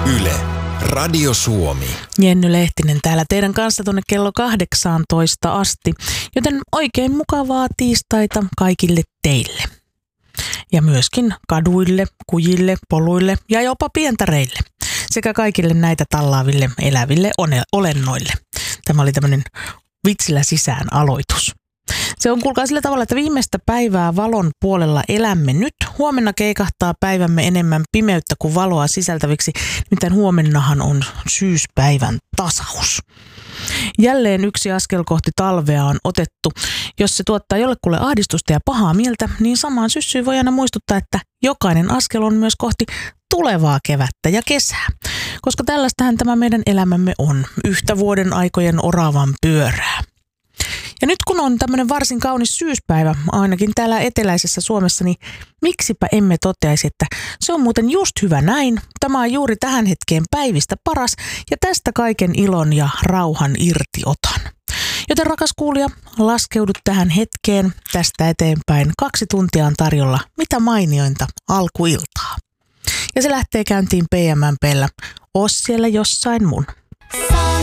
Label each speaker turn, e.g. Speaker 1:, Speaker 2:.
Speaker 1: Yle, Radio Suomi.
Speaker 2: Jenny Lehtinen täällä teidän kanssa tuonne kello 18 asti, joten oikein mukavaa tiistaita kaikille teille. Ja myöskin kaduille, kujille, poluille ja jopa pientareille sekä kaikille näitä tallaaville eläville olennoille. Tämä oli tämmöinen vitsillä sisään aloitus. Se on kuulkaa sillä tavalla, että viimeistä päivää valon puolella elämme nyt. Huomenna keikahtaa päivämme enemmän pimeyttä kuin valoa sisältäviksi, nimittäin huomennahan on syyspäivän tasaus. Jälleen yksi askel kohti talvea on otettu. Jos se tuottaa jollekulle ahdistusta ja pahaa mieltä, niin samaan syssyyn voi aina muistuttaa, että jokainen askel on myös kohti tulevaa kevättä ja kesää. Koska tällaistähän tämä meidän elämämme on, yhtä vuoden aikojen oravan pyörää. Ja nyt kun on tämmöinen varsin kaunis syyspäivä, ainakin täällä eteläisessä Suomessa, niin miksipä emme toteaisi, että se on muuten just hyvä näin. Tämä on juuri tähän hetkeen päivistä paras ja tästä kaiken ilon ja rauhan irti otan. Joten rakas kuulija, laskeudut tähän hetkeen tästä eteenpäin. 2 tuntia on tarjolla mitä mainiointa alkuiltaa. Ja se lähtee käyntiin PMMP:llä. Oos siellä jossain mun.